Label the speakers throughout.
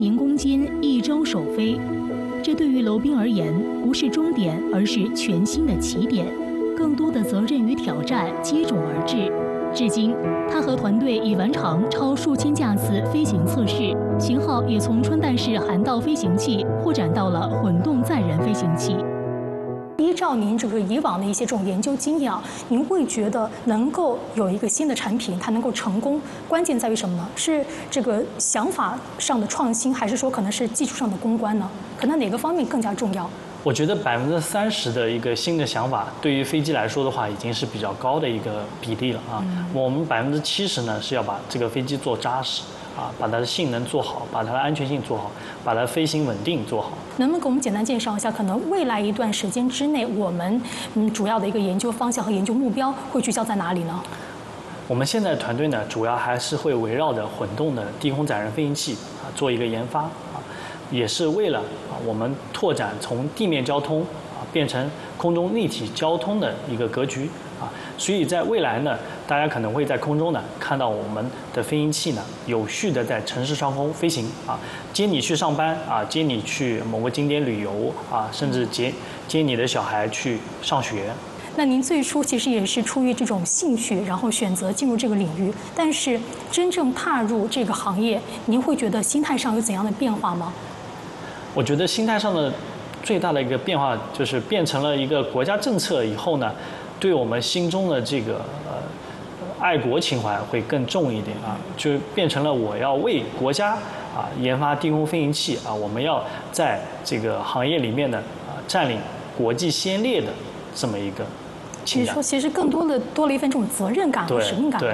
Speaker 1: 年攻坚，一朝首飞。这对于娄彬而言，不是终点，而是全新的起点。更多的责任与挑战接踵而至。至今，他和团队已完成超数千架次飞行测试，型号也从穿戴式涵道飞行器扩展到了混动载人飞行器。依照您这个以往的一些这种研究经验啊，您会觉得能够有一个新的产品，它能够成功，关键在于什么呢？是这个想法上的创新，还是说可能是技术上的攻关呢？可能哪个方面更加重要？
Speaker 2: 我觉得30%的一个新的想法，对于飞机来说的话，已经是比较高的一个比例了啊。我们70%呢是要把这个飞机做扎实。把它的性能做好，把它的安全性做好，把它飞行稳定做好。
Speaker 1: 能不能给我们简单介绍一下，可能未来一段时间之内，我们主要的一个研究方向和研究目标会聚焦在哪里呢？
Speaker 2: 我们现在团队呢，主要还是会围绕着混动的低空载人飞行器做一个研发也是为了我们拓展从地面交通变成空中立体交通的一个格局所以在未来呢，大家可能会在空中呢看到我们的飞行器呢有序的在城市上空飞行接你去上班接你去某个景点旅游甚至接你的小孩去上学。
Speaker 1: 那您最初其实也是出于这种兴趣，然后选择进入这个领域，但是真正踏入这个行业，您会觉得心态上有怎样的变化吗？
Speaker 2: 我觉得心态上的最大的一个变化就是变成了一个国家政策以后呢。对我们心中的这个爱国情怀会更重一点就变成了我要为国家研发低空飞行器我们要在这个行业里面呢占领国际先烈的这么一个情感。
Speaker 1: 其实更多的多了一份这种责任感和使命感了。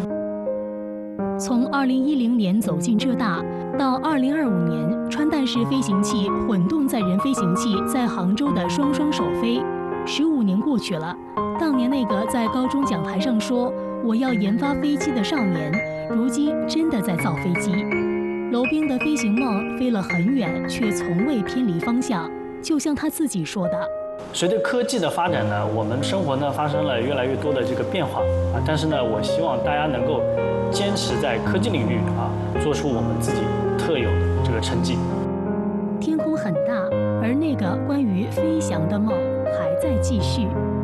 Speaker 1: 从2010年走进浙大，到2025年穿戴式飞行器、混动载人飞行器在杭州的双首飞，15年过去了。当年那个在高中讲台上说我要研发飞机的少年，如今真的在造飞机。娄彬的飞行梦飞了很远，却从未偏离方向。就像他自己说的，
Speaker 2: 随着科技的发展呢，我们生活呢发生了越来越多的这个变化但是呢，我希望大家能够坚持在科技领域做出我们自己特有的这个成绩。
Speaker 1: 天空很大，而那个关于飞翔的梦还在继续。